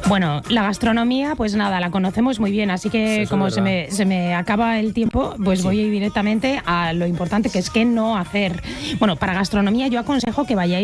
Bueno, la gastronomía, pues nada, la conocemos muy bien, así que Eso como es se me acaba el tiempo, pues voy a ir directamente a lo importante, que es qué no hacer. Bueno, para gastronomía yo aconsejo que vayáis